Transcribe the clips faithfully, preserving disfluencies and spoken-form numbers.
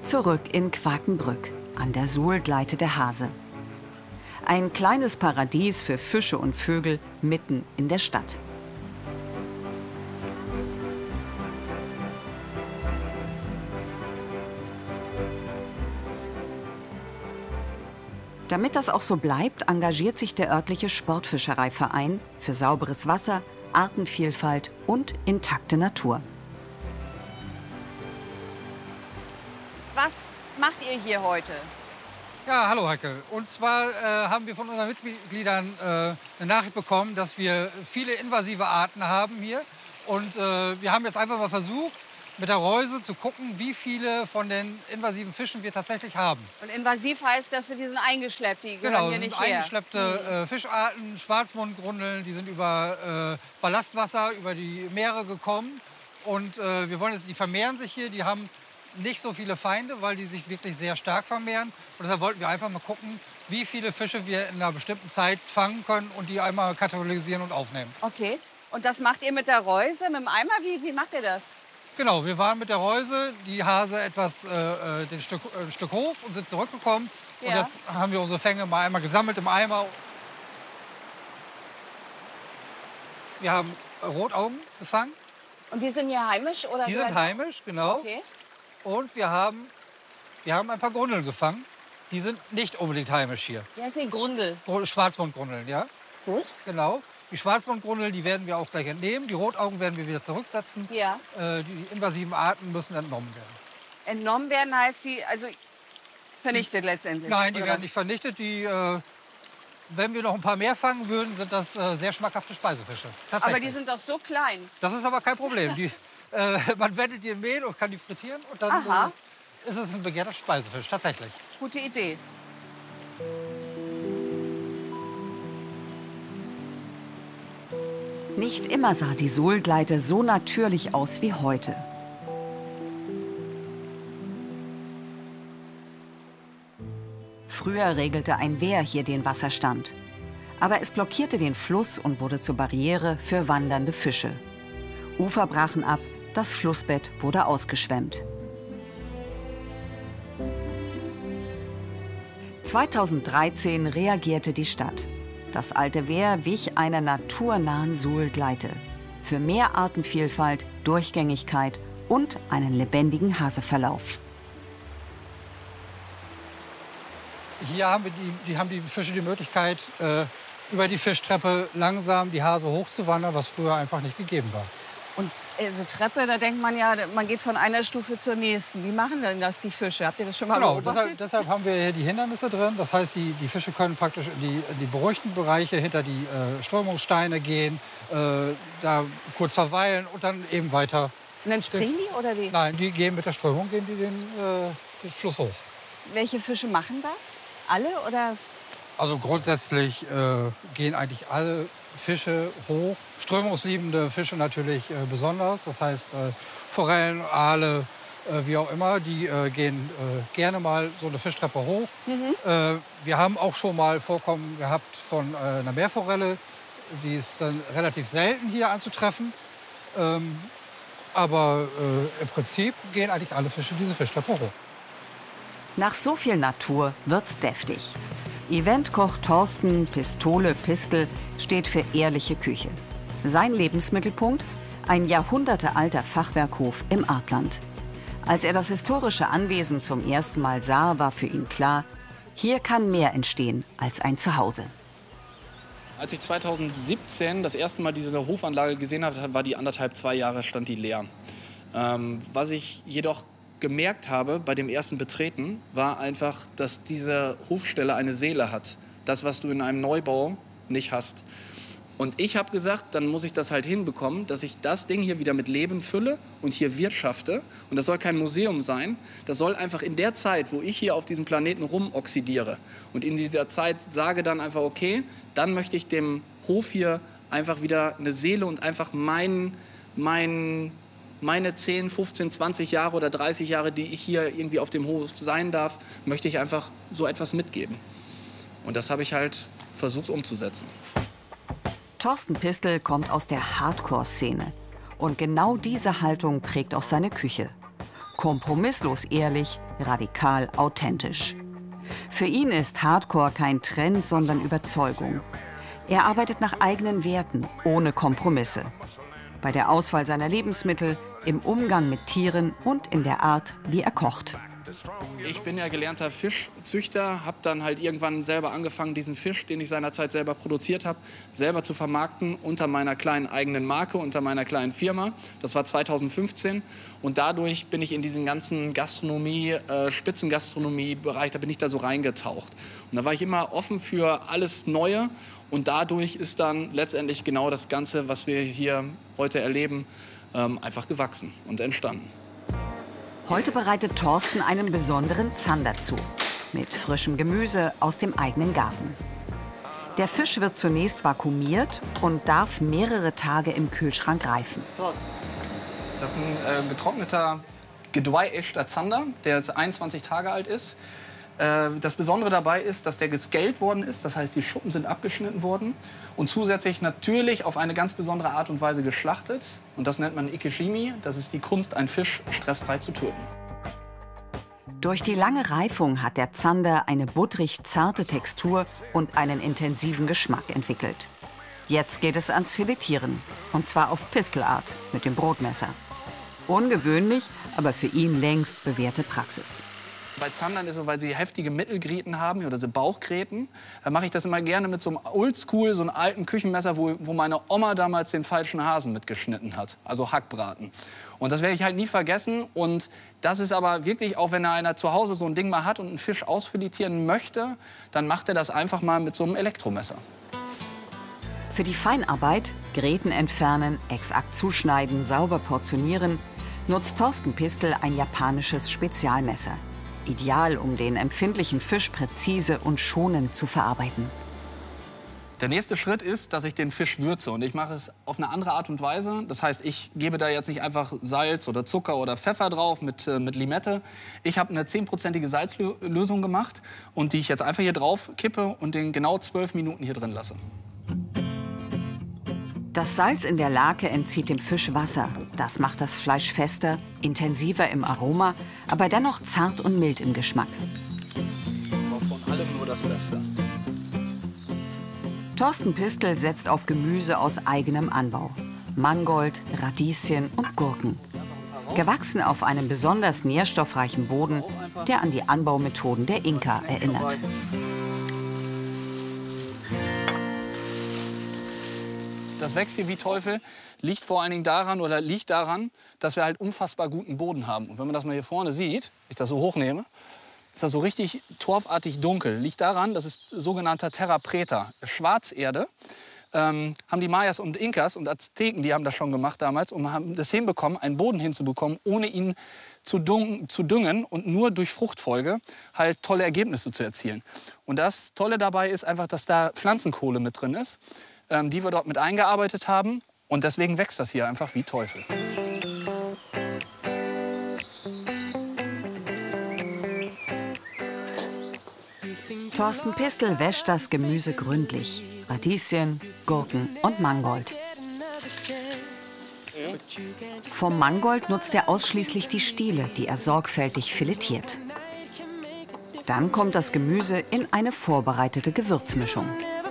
Zurück in Quakenbrück. An der Suhl gleitet der Hase. Ein kleines Paradies für Fische und Vögel mitten in der Stadt. Damit das auch so bleibt, engagiert sich der örtliche Sportfischereiverein für sauberes Wasser, Artenvielfalt und intakte Natur. Was macht ihr hier heute? Ja, hallo Heike. Und zwar äh, haben wir von unseren Mitgliedern äh, eine Nachricht bekommen, dass wir viele invasive Arten haben hier. Und äh, wir haben jetzt einfach mal versucht, mit der Reuse zu gucken, wie viele von den invasiven Fischen wir tatsächlich haben. Und invasiv heißt, dass die sind eingeschleppt, die gehören genau, hier das nicht sind her. eingeschleppte äh, Fischarten, Schwarzmundgrundeln, die sind über äh, Ballastwasser, über die Meere gekommen. Und äh, wir wollen jetzt, die vermehren sich hier, die haben nicht so viele Feinde, weil die sich wirklich sehr stark vermehren. Und deshalb wollten wir einfach mal gucken, wie viele Fische wir in einer bestimmten Zeit fangen können und die einmal katalogisieren und aufnehmen. Okay. Und das macht ihr mit der Reuse, mit dem Eimer? Wie, wie macht ihr das? Genau, wir waren mit der Reuse, die Hase etwas äh, den Stück, äh, ein Stück hoch und sind zurückgekommen. Ja. Und jetzt haben wir unsere Fänge mal einmal gesammelt im Eimer. Wir haben Rotaugen gefangen. Und die sind hier heimisch? Oder Die sind heimisch, genau. Okay. Und wir haben, wir haben ein paar Grundeln gefangen. Die sind nicht unbedingt heimisch hier. Wie heißt die Grundel? Schwarzmundgrundeln, ja. Gut. Genau. Die Schwarzmundgrundeln, die werden wir auch gleich entnehmen. Die Rotaugen werden wir wieder zurücksetzen. Ja. Äh, die invasiven Arten müssen entnommen werden. Entnommen werden heißt die, also vernichtet letztendlich? Nein, die oder werden was? nicht vernichtet. Die, äh, wenn wir noch ein paar mehr fangen würden, sind das äh, sehr schmackhafte Speisefische. Aber die sind doch so klein. Das ist aber kein Problem. Die, äh, man wendet die in Mehl und kann die frittieren. Und dann Aha. ist es, ist es ein begehrter Speisefisch, tatsächlich. Gute Idee. Nicht immer sah die Suhlgleite so natürlich aus wie heute. Früher regelte ein Wehr hier den Wasserstand. Aber es blockierte den Fluss und wurde zur Barriere für wandernde Fische. Ufer brachen ab, das Flussbett wurde ausgeschwemmt. zweitausenddreizehn reagierte die Stadt. Das alte Wehr wich einer naturnahen Suhlgleite. Für mehr Artenvielfalt, Durchgängigkeit und einen lebendigen Haseverlauf. Hier haben, wir die, die, haben die Fische die Möglichkeit, äh, über die Fischtreppe langsam die Hase hochzuwandern, was früher einfach nicht gegeben war. Und also Treppe, da denkt man ja, man geht von einer Stufe zur nächsten. Wie machen denn das die Fische? Habt ihr das schon mal Genau, beobachtet? deshalb, deshalb haben wir hier die Hindernisse drin. Das heißt, die, die Fische können praktisch in die, in die beruhigten Bereiche hinter die äh, Strömungssteine gehen, äh, da kurz verweilen und dann eben weiter. Und dann springen die oder wie? Nein, die gehen mit der Strömung gehen die den, äh, den Fluss hoch. Welche Fische machen das? Alle oder? Also grundsätzlich äh, gehen eigentlich alle Fische hoch. Strömungsliebende Fische natürlich äh, besonders. Das heißt äh, Forellen, Aale, äh, wie auch immer, die äh, gehen äh, gerne mal so eine Fischtreppe hoch. Mhm. Äh, wir haben auch schon mal Vorkommen gehabt von äh, einer Meerforelle. Die ist dann relativ selten hier anzutreffen. Ähm, aber äh, im Prinzip gehen eigentlich alle Fische diese Fischtreppe hoch. Nach so viel Natur wird's deftig. Eventkoch Thorsten Pistole Pistel steht für ehrliche Küche. Sein Lebensmittelpunkt? Ein jahrhundertealter Fachwerkhof im Artland. Als er das historische Anwesen zum ersten Mal sah, war für ihn klar, hier kann mehr entstehen als ein Zuhause. Als ich zweitausendsiebzehn das erste Mal diese Hofanlage gesehen habe, war die anderthalb, zwei Jahre stand die leer. Ähm, was ich jedoch gemerkt habe bei dem ersten Betreten, war einfach, dass diese Hofstelle eine Seele hat. Das, was du in einem Neubau nicht hast. Und ich habe gesagt, dann muss ich das halt hinbekommen, dass ich das Ding hier wieder mit Leben fülle und hier wirtschafte. Und das soll kein Museum sein. Das soll einfach in der Zeit, wo ich hier auf diesem Planeten rumoxidiere und in dieser Zeit sage dann einfach, okay, dann möchte ich dem Hof hier einfach wieder eine Seele und einfach meinen, meinen meine zehn, fünfzehn, zwanzig Jahre oder dreißig Jahre, die ich hier irgendwie auf dem Hof sein darf, möchte ich einfach so etwas mitgeben. Und das habe ich halt versucht umzusetzen. Thorsten Pistel kommt aus der Hardcore-Szene. Und genau diese Haltung prägt auch seine Küche. Kompromisslos ehrlich, radikal authentisch. Für ihn ist Hardcore kein Trend, sondern Überzeugung. Er arbeitet nach eigenen Werten, ohne Kompromisse. Bei der Auswahl seiner Lebensmittel, im Umgang mit Tieren und in der Art, wie er kocht. Ich bin ja gelernter Fischzüchter, habe dann halt irgendwann selber angefangen, diesen Fisch, den ich seinerzeit selber produziert habe, selber zu vermarkten unter meiner kleinen eigenen Marke, unter meiner kleinen Firma. Das war zweitausendfünfzehn und dadurch bin ich in diesen ganzen Gastronomie, äh, Spitzengastronomie-Bereich, da bin ich da so reingetaucht. Und da war ich immer offen für alles Neue und dadurch ist dann letztendlich genau das Ganze, was wir hier heute erleben, ähm, einfach gewachsen und entstanden. Heute bereitet Thorsten einen besonderen Zander zu, mit frischem Gemüse aus dem eigenen Garten. Der Fisch wird zunächst vakuumiert und darf mehrere Tage im Kühlschrank reifen. Das ist ein äh, getrockneter, gedwei-ageder Zander, der jetzt einundzwanzig Tage alt ist. Äh, das Besondere dabei ist, dass der gescaled worden ist, das heißt, die Schuppen sind abgeschnitten worden und zusätzlich natürlich auf eine ganz besondere Art und Weise geschlachtet. Und das nennt man Ikeshimi, das ist die Kunst, einen Fisch stressfrei zu töten. Durch die lange Reifung hat der Zander eine butterig zarte Textur und einen intensiven Geschmack entwickelt. Jetzt geht es ans Filetieren, und zwar auf Pistelart mit dem Brotmesser. Ungewöhnlich, aber für ihn längst bewährte Praxis. Bei Zandern ist es so, weil sie heftige Mittelgräten haben oder so Bauchgräten, da mache ich das immer gerne mit so einem Oldschool, so einem alten Küchenmesser, wo, wo meine Oma damals den falschen Hasen mitgeschnitten hat, also Hackbraten. Und das werde ich halt nie vergessen. Und das ist aber wirklich, auch wenn einer zu Hause so ein Ding mal hat und einen Fisch ausfiletieren möchte, dann macht er das einfach mal mit so einem Elektromesser. Für die Feinarbeit, Gräten entfernen, exakt zuschneiden, sauber portionieren, nutzt Thorsten Pistel ein japanisches Spezialmesser. Ideal, um den empfindlichen Fisch präzise und schonend zu verarbeiten. Der nächste Schritt ist, dass ich den Fisch würze. Und ich mache es auf eine andere Art und Weise. Das heißt, ich gebe da jetzt nicht einfach Salz oder Zucker oder Pfeffer drauf mit, äh, mit Limette. Ich habe eine zehnprozentige Salzlösung gemacht und die ich jetzt einfach hier drauf kippe und den genau zwölf Minuten hier drin lasse. Das Salz in der Lake entzieht dem Fisch Wasser. Das macht das Fleisch fester, intensiver im Aroma, aber dennoch zart und mild im Geschmack. Von allem nur das Beste. Thorsten Pistel setzt auf Gemüse aus eigenem Anbau. Mangold, Radieschen und Gurken. Gewachsen auf einem besonders nährstoffreichen Boden, der an die Anbaumethoden der Inka erinnert. Das wächst hier wie Teufel, liegt vor allen Dingen daran, oder liegt daran, dass wir halt unfassbar guten Boden haben. Und wenn man das mal hier vorne sieht, wenn ich das so hochnehme, ist das so richtig torfartig dunkel. Liegt daran, das ist sogenannter Terra Preta, Schwarzerde. Ähm, haben die Mayas und Inkas und Azteken, die haben das schon gemacht damals, und haben das hinbekommen, einen Boden hinzubekommen, ohne ihn zu, dung, zu düngen und nur durch Fruchtfolge halt tolle Ergebnisse zu erzielen. Und das Tolle dabei ist einfach, dass da Pflanzenkohle mit drin ist, ähm, die wir dort mit eingearbeitet haben. Und deswegen wächst das hier einfach wie Teufel. Thorsten Pistel wäscht das Gemüse gründlich. Radieschen, Gurken und Mangold. Vom Mangold nutzt er ausschließlich die Stiele, die er sorgfältig filetiert. Dann kommt das Gemüse in eine vorbereitete Gewürzmischung.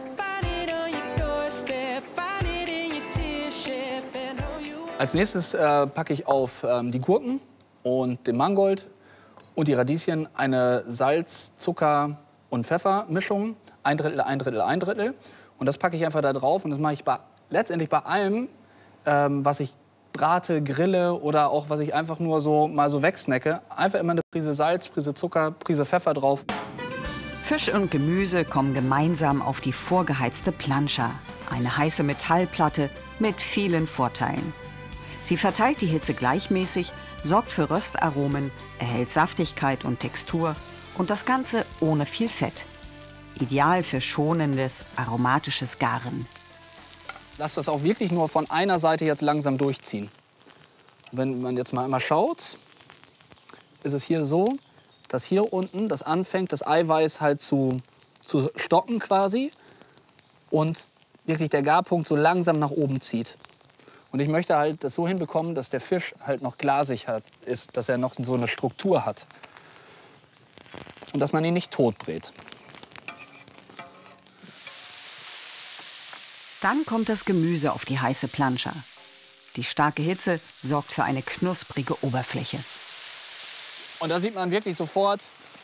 Als nächstes äh, packe ich auf ähm, die Gurken und den Mangold und die Radieschen eine Salz-, Zucker- und Pfeffermischung. Ein Drittel, ein Drittel, ein Drittel. Und das packe ich einfach da drauf. Und das mache ich bei, letztendlich bei allem, ähm, was ich brate, grille oder auch was ich einfach nur so mal so wegsnacke. Einfach immer eine Prise Salz, Prise Zucker, Prise Pfeffer drauf. Fisch und Gemüse kommen gemeinsam auf die vorgeheizte Plancha. Eine heiße Metallplatte mit vielen Vorteilen. Sie verteilt die Hitze gleichmäßig, sorgt für Röstaromen, erhält Saftigkeit und Textur und das Ganze ohne viel Fett. Ideal für schonendes, aromatisches Garen. Lass das auch wirklich nur von einer Seite jetzt langsam durchziehen. Wenn man jetzt mal einmal schaut, ist es hier so, dass hier unten das anfängt, das Eiweiß halt zu, zu stocken quasi und wirklich der Garpunkt so langsam nach oben zieht. Und ich möchte halt das so hinbekommen, dass der Fisch halt noch glasig hat, ist, dass er noch so eine Struktur hat. Und dass man ihn nicht tot brät. Dann kommt das Gemüse auf die heiße Plancha. Die starke Hitze sorgt für eine knusprige Oberfläche. Und da sieht man wirklich sofort,